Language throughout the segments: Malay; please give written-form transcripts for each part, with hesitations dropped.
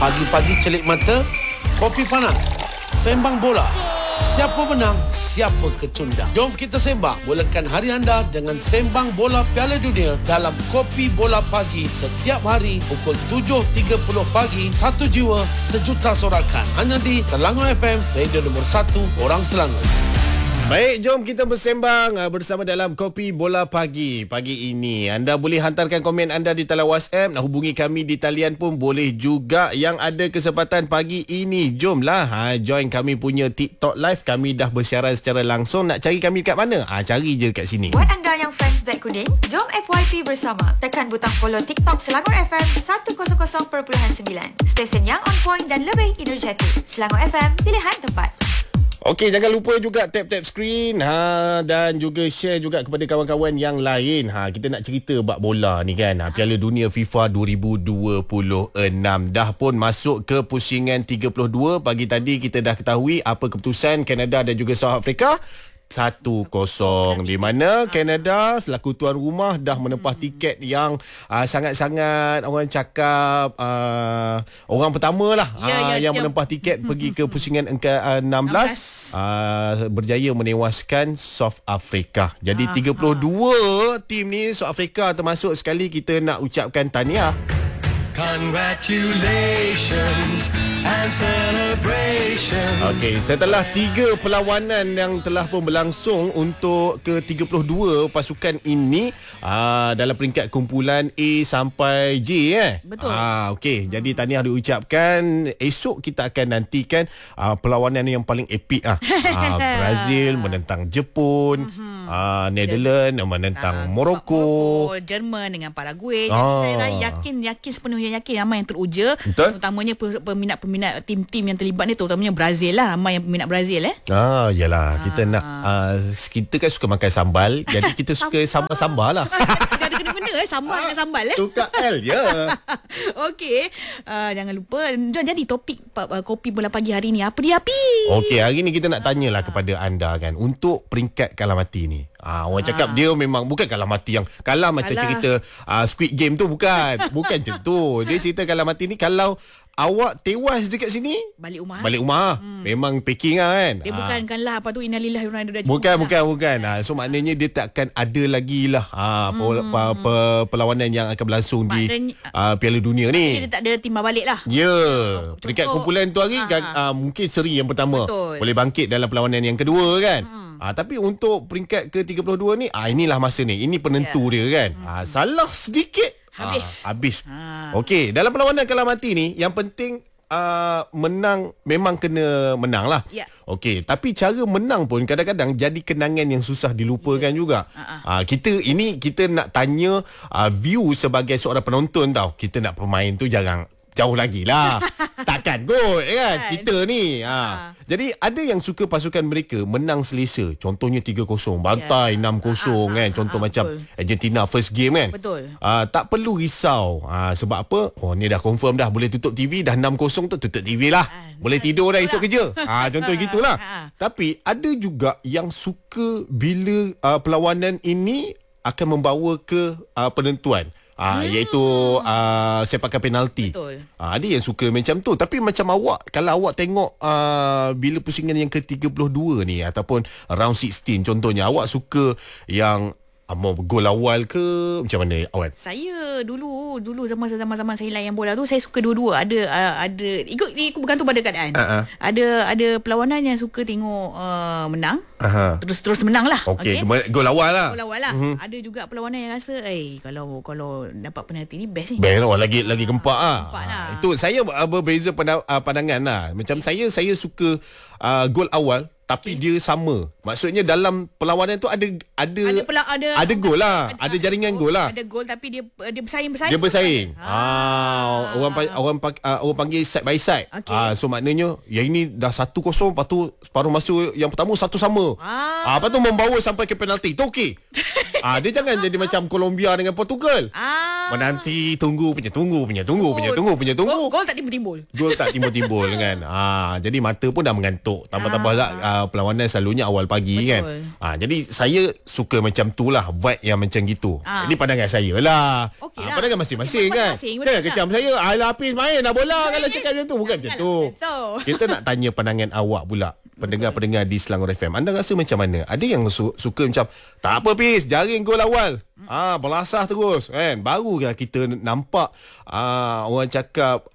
Pagi-pagi celik mata, kopi panas, sembang bola. Siapa menang, siapa kecundang. Jom kita sembang. Mulakan hari anda dengan sembang bola Piala Dunia dalam Kopi Bola Pagi setiap hari pukul 7.30 pagi. Satu jiwa, sejuta sorakan. Hanya di Selangor FM, radio nombor 1 orang Selangor. Baik, jom kita bersembang bersama dalam Kopi Bola Pagi. Pagi ini anda boleh hantarkan komen anda di talian WhatsApp. Nak hubungi kami di talian pun boleh juga. Yang ada kesempatan pagi ini, jomlah join kami punya TikTok live. Kami dah bersiaran secara langsung. Nak cari kami kat mana? Cari je kat sini. Buat anda yang fans Bet Kuning, jom FYP bersama. Tekan butang follow TikTok Selangor FM 100.9. Stesen yang on point dan lebih energetik. Selangor FM, pilihan tempat. Okey, jangan lupa juga tap-tap screen dan juga share juga kepada kawan-kawan yang lain. Kita nak cerita bab bola ni kan. Piala Dunia FIFA 2026 dah pun masuk ke pusingan 32. Pagi tadi kita dah ketahui apa keputusan Kanada dan juga South Africa. 1-0, di mana Kanada selaku tuan rumah dah menempah tiket yang sangat-sangat orang cakap orang pertama lah yang menempah tiket pergi ke pusingan ke-16 berjaya menewaskan South Africa. Jadi 32 tim ni South Africa termasuk sekali. Kita nak ucapkan tahniah. Congratulations and celebration. Okey, setelah 3 perlawanan yang telah pun berlangsung untuk ke-32 pasukan ini dalam peringkat kumpulan A sampai J Betul. Okey, jadi tahniah diucapkan. Esok kita akan nantikan perlawanan yang paling epik Brazil menentang Jepun, Netherlands menentang Morocco, Jerman dengan Paraguay. Jadi saya yakin sepenuhnya ramai yang teruja. Betul? Terutamanya peminat tim-tim yang terlibat ni, terutamanya Brazil lah. Ramai yang peminat Brazil yalah, kita nak kita kan suka makan sambal. Jadi kita suka sambal-sambal lah. Ada kena-kena sambal dengan sambal Tukar L je. Okey, jangan lupa. Jadi topik Kopi Bola Pagi hari ni apa dia, Api? Okey, hari ni kita nak tanyalah kepada anda kan, untuk peringkat kalah mati ni. Orang cakap dia memang bukan kalah mati yang kalah macam cerita Squid Game tu, bukan macam tu. Dia cerita kalah mati ni kalau awak tewas dekat sini, balik rumah. Memang packing kan. Dia bukanlah apa tu, innalillahi wa inna ilaihi Bukan. raji'un. So maknanya dia takkan ada lagi lah perlawanan yang akan berlangsung di Piala Dunia ni. Dia tak ada timbal balik lah. Peringkat kumpulan tu hari mungkin seri yang pertama. Betul. Boleh bangkit dalam perlawanan yang kedua kan. Tapi untuk peringkat ke-32 ni, inilah masa ni. Ini penentu dia kan. Salah sedikit habis. Okey, dalam perlawanan kalah mati ni, yang penting menang, memang kena menang lah. Okey, tapi cara menang pun kadang-kadang jadi kenangan yang susah dilupakan juga. Kita nak tanya view sebagai seorang penonton tau. Kita nak pemain tu jangan jauh lagi lah. Takkan kot kan kita ni. Jadi ada yang suka pasukan mereka menang selesa. Contohnya 3-0, bantai 6-0 kan. Contoh macam Argentina first game kan. Betul. Tak perlu risau. Sebab apa? Ni dah confirm dah, boleh tutup TV. Dah 6-0 tu tutup TV lah. Boleh tidur dah esok kerja. Contoh gitulah. Tapi ada juga yang suka bila perlawanan ini akan membawa ke penentuan. Iaitu sepakan penalti. Ada yang suka macam tu. Tapi macam awak, kalau awak tengok bila pusingan yang ke-32 ni ataupun round 16 contohnya, awak suka yang mau gol awal ke macam mana awak? Saya dulu zaman saya layan bola tu, saya suka dua-dua. Ada ikut bergantung pada keadaan. Ada perlawanan yang suka tengok menang. Terus menang lah. Okey, gol awal lah. Ada juga perlawanan yang rasa kalau dapat penalti ni best ni. Best lah, lagi gempak lah. Itu saya berbeza pandangan lah. Macam saya suka gol awal tapi dia sama. Maksudnya dalam perlawanan tu ada gol lah, ada jaringan gol lah. Ada gol tapi dia bersaing. Dia bersaing. Orang panggil side by side. So maknanya yang ini dah 1-0, lepas tu separuh masa yang pertama satu sama. Lepas tu membawa sampai ke penalti. Tu okey. Dia jangan jadi macam Colombia dengan Portugal. Menanti tunggu. Gol tak timbul-timbul kan. Jadi mata pun dah mengantuk. Tambah-tambah lah perlawanan selalunya awal pagi. Betul. Kan. Jadi saya suka macam tu lah, vibe yang macam gitu. Ini pandangan saya lah. Okey lah. Pandangan masing-masing kan. Masing-masing, Jangan betul kecam saya. Alah Hafiz main dah bola kalau cakap macam tu. Bukan macam tu. Betul. Kita nak tanya pandangan awak pula, pendengar-pendengar di Selangor FM. Anda rasa macam mana? Ada yang suka macam, tak apa Fiz, jaring gol awal. Belasah terus kan. Baru kita nampak orang cakap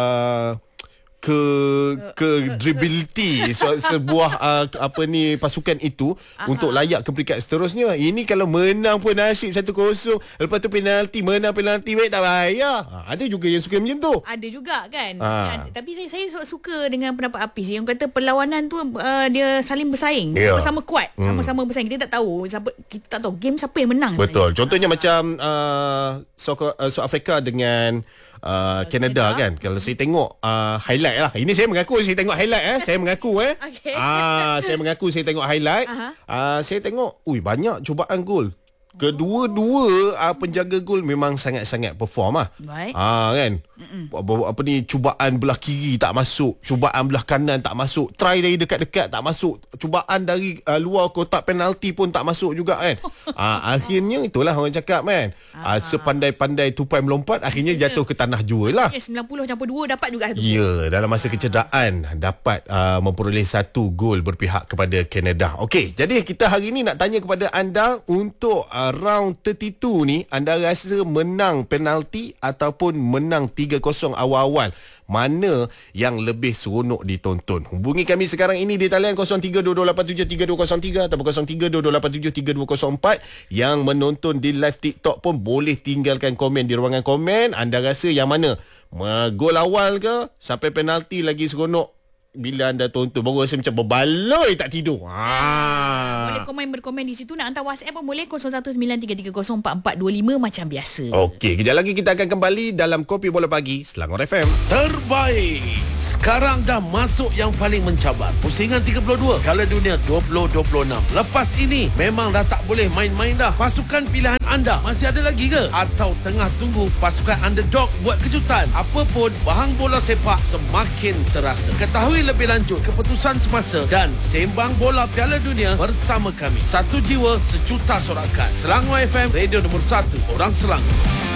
credibility sebuah pasukan itu untuk layak ke peringkat seterusnya. Ini kalau menang pun nasib 1-0, lepas tu penalti, menang penalti baik tak payah. Ada juga yang suka macam tu. Ada juga kan. Tapi saya suka dengan pendapat Hafiz yang kata perlawanan tu dia saling bersaing. Sama-sama kuat, sama-sama bersaing. Kita tak tahu game siapa yang menang. Betul. Contohnya macam South Africa dengan Canada kan. Kalau saya tengok highlight lah. Ini saya mengaku saya tengok highlight Saya mengaku Okay. Saya mengaku saya tengok highlight. Saya tengok banyak cubaan gol. Kedua-dua penjaga gol memang sangat-sangat perform lah. Baik. Kan. Cubaan belah kiri tak masuk, cubaan belah kanan tak masuk, try dari dekat-dekat tak masuk, cubaan dari luar kotak penalti pun tak masuk juga kan. Akhirnya itulah orang cakap kan. Sepandai-pandai tupai melompat, akhirnya jatuh ke tanah jua lah. 90/2 dapat juga satu. Ya, dalam masa kecederaan dapat memperoleh 1 gol berpihak kepada Canada. Okey, jadi kita hari ini nak tanya kepada anda untuk round 32 ni, anda rasa menang penalti ataupun menang 3-0 awal-awal, mana yang lebih seronok ditonton? Hubungi kami sekarang ini di talian 0322873203 ataupun 0322873204. Yang menonton di live TikTok pun boleh tinggalkan komen di ruangan komen. Anda rasa yang mana? Gol awal ke sampai penalti lagi seronok? Bila anda tonton baru rasa macam berbaloi tak tidur. Boleh berkomen di situ. Nak hantar WhatsApp pun boleh 0193304425 macam biasa. Okey, kejap lagi kita akan kembali dalam Kopi Bola Pagi Selangor FM. Terbaik. Sekarang dah masuk yang paling mencabar. Pusingan 32 Piala Dunia 2026. Lepas ini memang dah tak boleh main-main dah. Pasukan pilihan anda masih ada lagi ke? Atau tengah tunggu pasukan underdog buat kejutan? Apapun, bahang bola sepak semakin terasa. Ketahui lebih lanjut keputusan semasa dan sembang bola Piala Dunia bersama kami. Satu jiwa, sejuta sorakan. Selangor FM, radio nombor 1 orang Selangor.